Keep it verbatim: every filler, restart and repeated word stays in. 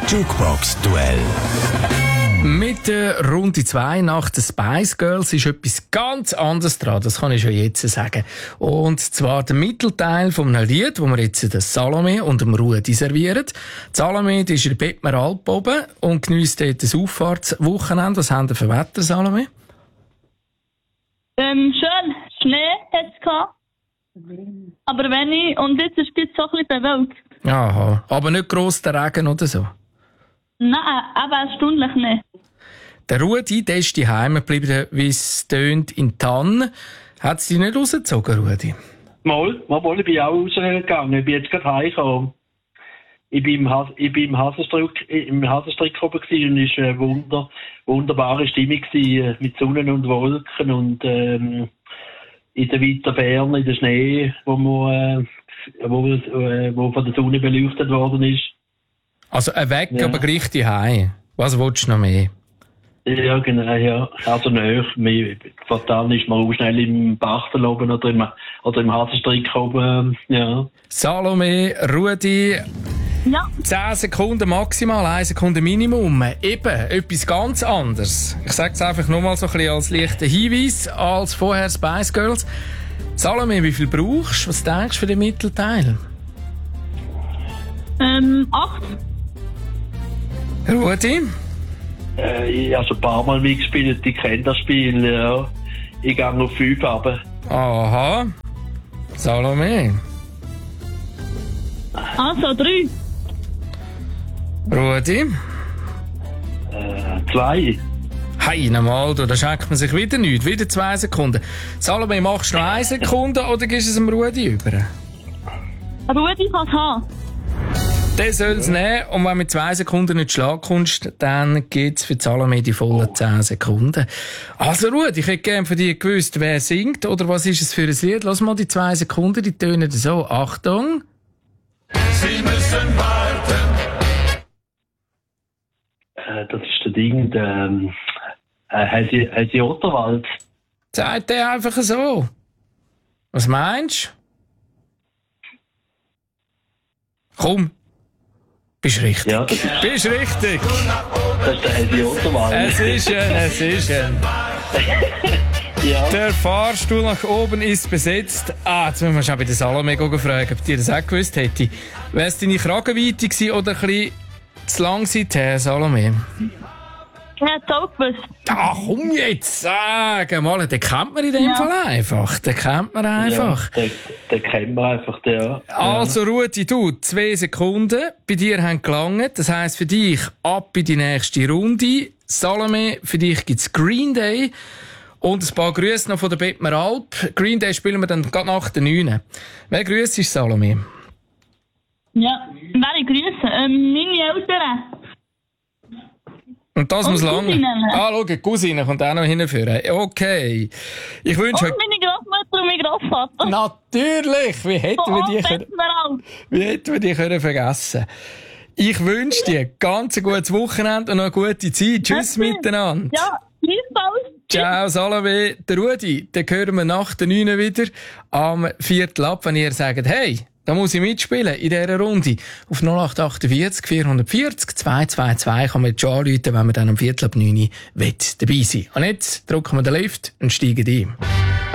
Jukebox-Duell. Mit der Runde zwei nach den Spice Girls ist etwas ganz anderes dran, das kann ich schon jetzt sagen. Und zwar der Mittelteil von einem Lied, wo wir jetzt den Salome und dem Rudi servieren. Die Salome die ist in der Bettmer Alp oben und genießt dort das Auffahrtswochenende. Was haben wir für Wetter, Salome? Ähm, schön. Schnee hat es gehabt. Aber wenig. Und jetzt ist es so ein bisschen bewölkt. Aha. Aber nicht gross der Regen oder so? Nein, aber erstaunlich nicht. Der Rudi, der ist daheim geblieben, wie es tönt, in Tann. Hat es dich nicht rausgezogen, Rudi? Mal, mal, mal, ich bin auch rausgegangen. Ich bin jetzt gerade heimgekommen. Ich bin im, Has- ich bin im Hasenstrick, im Hasenstrick oben gewesen und es war eine wunder, wunderbare Stimmung gewesen, mit Sonne und Wolken und ähm, in der weiten Ferne, in der Schnee, wo, man, äh, wo, äh, wo von der Sonne beleuchtet worden ist. Also ein Weg, Ja. aber gleich daheim. Was willst du noch mehr? Ja, genau, ja. Also näher. Fatal ist man auch schnell im Bachtel oben oder im, oder im Hasenstrick oben, ja. Salome, Rudi, Ja. zehn Sekunden maximal, eine Sekunde Minimum. Eben, etwas ganz anderes. Ich sage es einfach nur mal so ein bisschen als leichten Hinweis, als vorher Spice Girls. Salome, wie viel brauchst du? Was denkst du für den Mittelteil? Ähm, acht. Rudi? Äh, ich habe schon ein paar Mal mitgespielt, ich kenne das Spiel, ja. Ich gehe auf fünf runter. Aha. Salome? Also, drei. Rudi? Äh, zwei. Hey, normal, du, da schenkt man sich wieder nichts. Wieder zwei Sekunden. Salome, machst du noch eine Sekunde oder gibst du es dem Rudi über? Rudi kann es haben. Der soll es nehmen und wenn du mit zwei Sekunden nicht Schlag kommst, dann gibt es für die Salome die vollen zehn Sekunden. Also Rudi, ich hätte gerne von dir gewusst, wer singt oder was ist es für ein Lied. Lass mal die zwei Sekunden, die tönen so. Achtung. Sie müssen warten. Äh, das ist der Ding, der, ähm, äh, Heisi, Heisi Otterwald. Sagt der einfach so. Was meinst du? Komm. Bist richtig. Ja, das, Bist richtig. das ist der Heisi Otterwald. Es ist ein, es ist ein. Ja. Der Fahrstuhl nach oben ist besetzt. Ah, jetzt müssen wir schon bei der Salome fragen, ob die das auch gewusst hätte. Wäre es deine Kragenweite gewesen oder ein bisschen zu lang seither, Salome? Ich hätte es auch gewusst. Ah, komm jetzt, sag mal, den kennt man in dem Ja. Fall einfach. Den kennt man einfach. Ja, den, den kennen wir einfach, der. Also, Rudi, du, zwei Sekunden bei dir haben gelangt. Das heisst für dich ab in die nächste Runde. Salome, für dich gibt's Green Day. Und ein paar Grüße noch von der Bettmer Alp. Green Day spielen wir dann gerade nach der neun. Wer grüßt ist Salome? Ja. Wer ich grüße? Ähm, meine Eltern. Und das Und muss lange. Cousine. Ah, schau, die Cousine kommt auch noch hinführen. Okay. Ich wünsche Und meine Großmutter und mein Großvater. Natürlich! Wie hätten wir die können, können... wie hätten wir die können vergessen? Ich wünsche dir ganz ein gutes Wochenende und noch eine gute Zeit. Tschüss Merci. miteinander. Ja, gleichfalls. Ciao, Salome. Der Rudi, den hören wir nach der neun wieder am Viertel ab, wenn ihr sagt, hey, da muss ich mitspielen in dieser Runde. Auf null acht achtundvierzig vierhundertvierzig zweihundertzweiundzwanzig kann man jetzt schon anrufen, wenn man dann am Viertel ab neun dabei sein will. Und jetzt drücken wir den Lift und steigen ein.